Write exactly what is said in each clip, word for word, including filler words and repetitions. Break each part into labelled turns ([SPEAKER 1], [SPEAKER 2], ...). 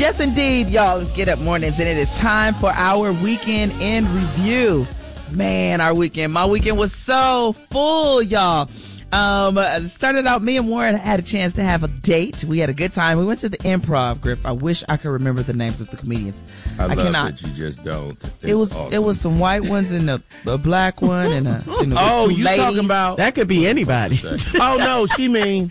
[SPEAKER 1] Yes, indeed, y'all. Let's get up mornings, and it is time for our weekend in review. Man, our weekend. My weekend was so full, y'all. Um, it started out, me and Warren had a chance to have a date. We had a good time. We went to the Improv, Griff. I wish I could remember the names of the comedians.
[SPEAKER 2] I,
[SPEAKER 1] I
[SPEAKER 2] love
[SPEAKER 1] cannot.
[SPEAKER 2] that you just don't. It's
[SPEAKER 1] it was
[SPEAKER 2] awesome.
[SPEAKER 1] it was some white ones and a, a black one and a. You know,
[SPEAKER 2] oh,
[SPEAKER 1] two
[SPEAKER 2] you
[SPEAKER 1] ladies.
[SPEAKER 2] talking about?
[SPEAKER 3] That could be anybody.
[SPEAKER 2] Oh no, she mean.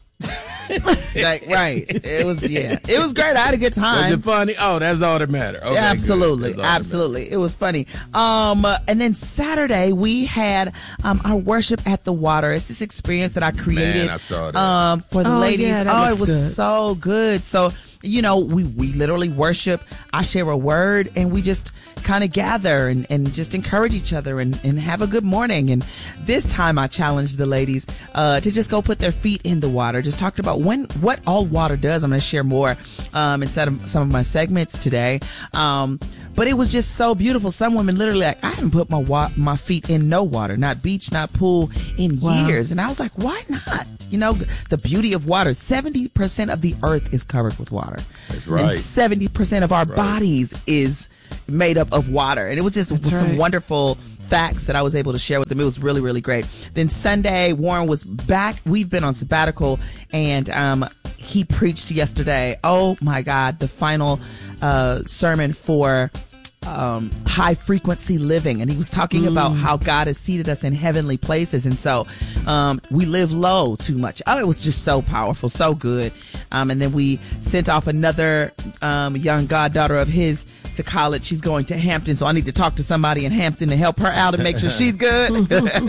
[SPEAKER 1] Like, right. It was, yeah. It was great. I had a good time.
[SPEAKER 2] Was it funny? Oh, that's all that matters. Okay,
[SPEAKER 1] yeah, absolutely.
[SPEAKER 2] all
[SPEAKER 1] Absolutely. It was funny. Um, uh, and then Saturday we had um, our worship at the water. It's this experience that I created.
[SPEAKER 2] Man, I saw that.
[SPEAKER 1] Um, for the
[SPEAKER 3] Oh,
[SPEAKER 1] ladies.
[SPEAKER 3] yeah, that
[SPEAKER 1] oh,
[SPEAKER 3] looks
[SPEAKER 1] it was
[SPEAKER 3] good.
[SPEAKER 1] so good. So, you know, we, we literally worship. I share a word and we just kind of gather and, and just encourage each other and, and have a good morning. And this time I challenged the ladies uh, to just go put their feet in the water. Just talked about when what all water does. I'm going to share more um, inside of some of my segments today. Um, but it was just so beautiful. Some women literally like, I haven't put my wa- my feet in no water, not beach, not pool in
[SPEAKER 3] Wow.
[SPEAKER 1] years. And I was like, why not? You know, the beauty of water. seventy percent of the earth is covered with water.
[SPEAKER 2] That's right.
[SPEAKER 1] And seventy percent of our
[SPEAKER 2] Right.
[SPEAKER 1] bodies is made up of water. And it was just
[SPEAKER 3] That's
[SPEAKER 1] some
[SPEAKER 3] right.
[SPEAKER 1] wonderful facts that I was able to share with them. It was really, really great. Then Sunday, Warren was back. We've been on sabbatical, and um, he preached yesterday. Oh my God, the final uh, sermon for um, high frequency living. And he was talking mm. about how God has seated us in heavenly places. And so um, we live low too much. Oh, it was just so powerful, so good. Um, and then we sent off another um, young goddaughter of his to college. She's going to Hampton, so I need to talk to somebody in Hampton to help her out and make sure she's good.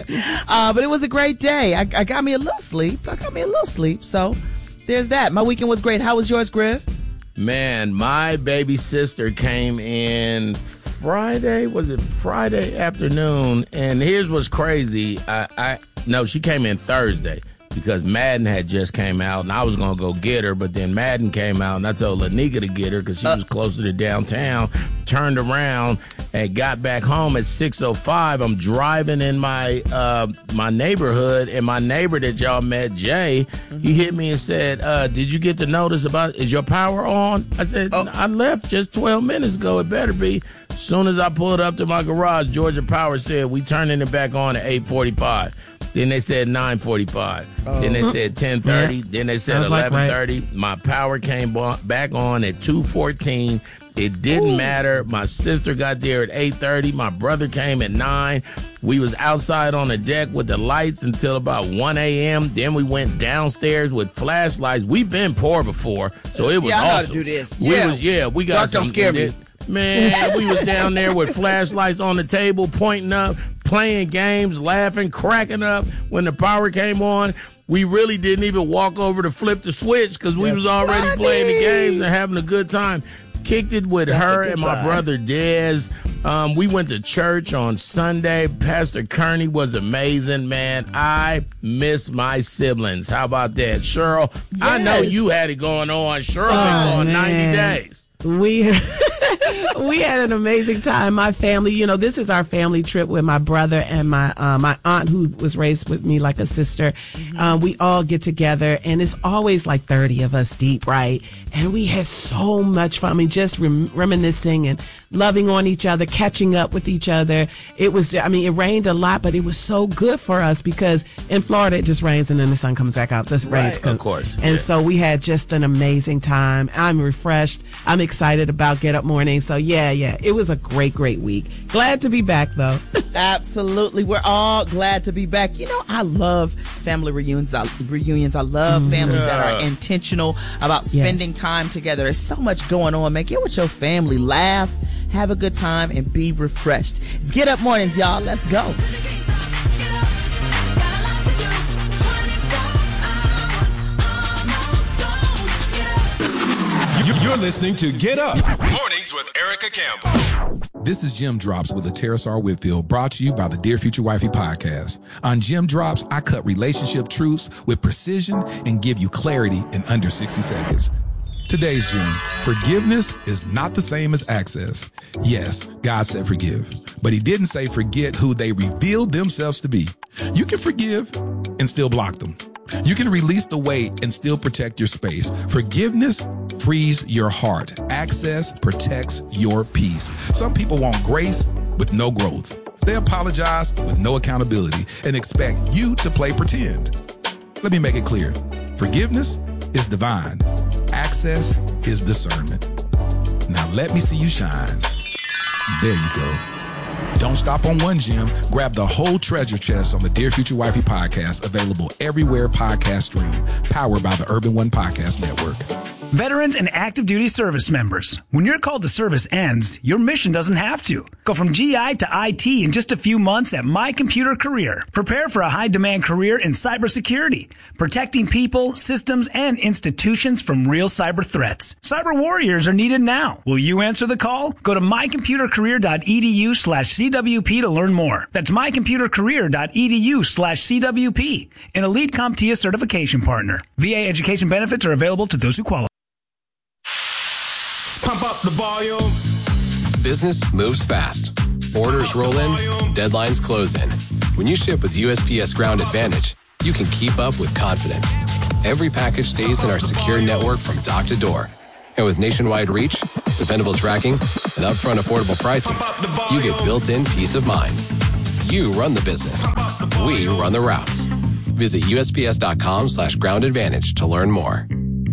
[SPEAKER 1] uh, but it was a great day. I, I got me a little sleep. I got me a little sleep. So there's that. My weekend was great. How was yours, Griff?
[SPEAKER 2] Man, my baby sister came in Friday. Was it Friday afternoon? And here's what's crazy. I, I no, she came in Thursday because Madden had just came out, and I was gonna go get her, but then Madden came out, and I told Lanika to get her because she uh, was closer to downtown. Turned around and got back home at six oh five. I'm driving in my uh, my neighborhood, and my neighbor that y'all met, Jay, mm-hmm. he hit me and said, uh, did you get the notice about, is your power on? I said, oh. I left just twelve minutes ago. It better be. As soon as I pulled up to my garage, Georgia Power said, we turning it back on at eight forty-five. Then they said nine forty-five. Oh. Then they said ten thirty. Yeah. Then they said eleven thirty. Like, right. My power came back on at two fourteen. It didn't Ooh. matter. My sister got there at eight thirty. My brother came at nine. We was outside on the deck with the lights until about one a.m. Then we went downstairs with flashlights. We've been poor before, so it was
[SPEAKER 1] yeah, I know
[SPEAKER 2] awesome.
[SPEAKER 1] how to do this.
[SPEAKER 2] We
[SPEAKER 1] yeah.
[SPEAKER 2] was yeah, we got
[SPEAKER 1] Dark
[SPEAKER 2] some.
[SPEAKER 1] Don't scare me.
[SPEAKER 2] Man, we was down there with flashlights on the table, pointing up, playing games, laughing, cracking up. When the power came on, we really didn't even walk over to flip the switch because we That's was already funny. playing the games and having a good time. Kicked it with
[SPEAKER 1] That's
[SPEAKER 2] her and my
[SPEAKER 1] time.
[SPEAKER 2] brother Dez. Um, we went to church on Sunday. Pastor Kearney was amazing, man. I miss my siblings. How about that? Cheryl, yes. I know you had it going on. Cheryl been
[SPEAKER 3] oh,
[SPEAKER 2] going
[SPEAKER 3] man.
[SPEAKER 2] ninety days.
[SPEAKER 3] We we had an amazing time. My family, you know, this is our family trip with my brother and my uh, my aunt who was raised with me like a sister. Mm-hmm. Um, we all get together, and it's always like thirty of us deep, right? And we had so much fun. I mean, just rem- reminiscing and loving on each other, catching up with each other. It was, I mean, it rained a lot, but it was so good for us because in Florida it just rains and then the sun comes back out. This
[SPEAKER 2] right,
[SPEAKER 3] rains,
[SPEAKER 2] of course.
[SPEAKER 3] And
[SPEAKER 2] yeah.
[SPEAKER 3] so we had just an amazing time. I'm refreshed. I'm excited about Get Up Morning. So yeah, yeah, it was a great, great week. Glad to be back though.
[SPEAKER 1] Absolutely. We're all glad to be back. You know, I love family reunions. I, reunions. I love mm, families yeah. that are intentional about spending yes. time together. There's so much going on, man. Get with your family, laugh, have a good time, and be refreshed. It's Get Up Mornings, y'all. Let's go.
[SPEAKER 4] You're listening to Get Up Mornings with Erica Campbell.
[SPEAKER 5] This is Jim Drops with Terrace R. Whitfield, brought to you by the Dear Future Wifey podcast. On Jim Drops, I cut relationship truths with precision and give you clarity in under sixty seconds. Today's Jim, forgiveness is not the same as access. Yes, God said forgive, but he didn't say forget who they revealed themselves to be. You can forgive and still block them. You can release the weight and still protect your space. Forgiveness frees your heart. Access protects your peace. Some people want grace with no growth. They apologize with no accountability and expect you to play pretend. Let me make it clear. Forgiveness is divine. Access is discernment. Now let me see you shine. There you go. Don't stop on one gem. Grab the whole treasure chest on the Dear Future Wifey podcast, available everywhere podcasts stream, powered by the Urban One Podcast Network.
[SPEAKER 6] Veterans and active duty service members, when your call to service ends, your mission doesn't have to. Go from G I to I T in just a few months at My Computer Career. Prepare for a high-demand career in cybersecurity, protecting people, systems, and institutions from real cyber threats. Cyber warriors are needed now. Will you answer the call? Go to mycomputercareer.edu slash CWP to learn more. That's mycomputercareer.edu slash CWP, an Elite CompTIA certification partner. V A education benefits are available to those who qualify.
[SPEAKER 4] Pump up the volume.
[SPEAKER 7] Business moves fast. Orders roll in, deadlines close in. When you ship with U S P S Ground Advantage, you can keep up with confidence. Every package stays in our secure network from dock to door. And with nationwide reach, dependable tracking, and upfront affordable pricing, you get built-in peace of mind. You run the business. We run the routes. Visit USPS.com slash ground advantage to learn more.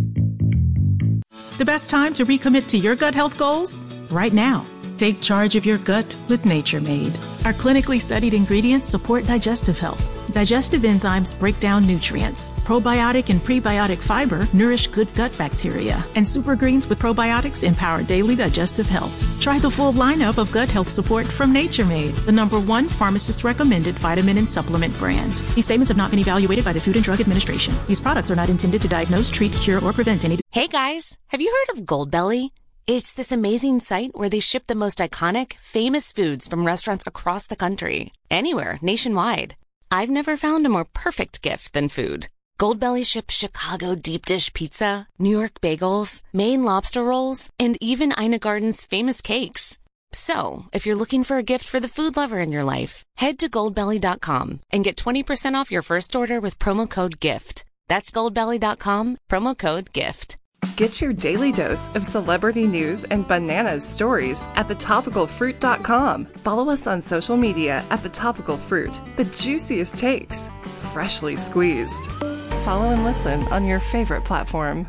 [SPEAKER 8] The best time to recommit to your gut health goals? Right now. Take charge of your gut with Nature Made. Our clinically studied ingredients support digestive health. Digestive enzymes break down nutrients. Probiotic and prebiotic fiber nourish good gut bacteria. And super greens with probiotics empower daily digestive health. Try the full lineup of gut health support from Nature Made, the number one pharmacist-recommended vitamin and supplement brand. These statements have not been evaluated by the Food and Drug Administration. These products are not intended to diagnose, treat, cure, or prevent any...
[SPEAKER 9] Hey guys, have you heard of Goldbelly? It's this amazing site where they ship the most iconic, famous foods from restaurants across the country. Anywhere, nationwide. I've never found a more perfect gift than food. Goldbelly ships Chicago deep dish pizza, New York bagels, Maine lobster rolls, and even Ina Garden's famous cakes. So, if you're looking for a gift for the food lover in your life, head to goldbelly dot com and get twenty percent off your first order with promo code GIFT. That's goldbelly dot com, promo code GIFT.
[SPEAKER 10] Get your daily dose of celebrity news and bananas stories at the topical fruit dot com. Follow us on social media at The Topical Fruit. The juiciest takes, freshly squeezed. Follow and listen on your favorite platform.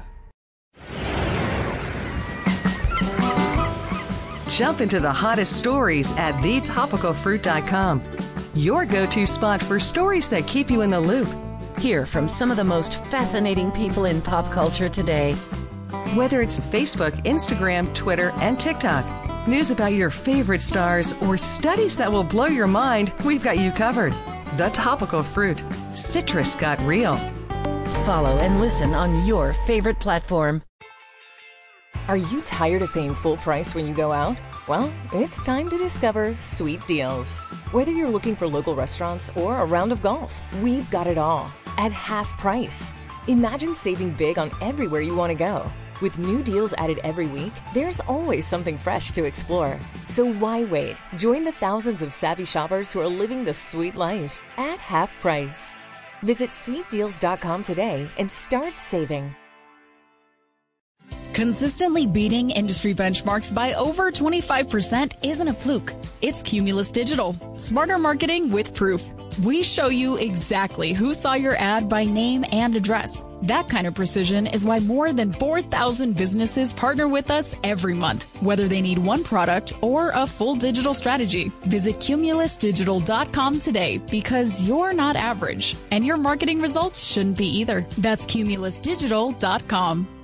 [SPEAKER 11] Jump into the hottest stories at the topical fruit dot com. Your go-to spot for stories that keep you in the loop.
[SPEAKER 12] Hear from some of the most fascinating people in pop culture today.
[SPEAKER 11] Whether it's Facebook, Instagram, Twitter, and TikTok, news about your favorite stars, or studies that will blow your mind, we've got you covered. The Topical Fruit. Citrus got real.
[SPEAKER 12] Follow and listen on your favorite platform.
[SPEAKER 13] Are you tired of paying full price when you go out? Well, it's time to discover Sweet Deals. Whether you're looking for local restaurants or a round of golf, we've got it all at half price. Imagine saving big on everywhere you want to go. With new deals added every week, there's always something fresh to explore. So why wait? Join the thousands of savvy shoppers who are living the sweet life at half price. Visit sweet deals dot com today and start saving.
[SPEAKER 14] Consistently beating industry benchmarks by over twenty-five percent isn't a fluke. It's Cumulus Digital. Smarter marketing with proof. We show you exactly who saw your ad by name and address. That kind of precision is why more than four thousand businesses partner with us every month, whether they need one product or a full digital strategy. Visit cumulus digital dot com today because you're not average, and your marketing results shouldn't be either. That's cumulus digital dot com.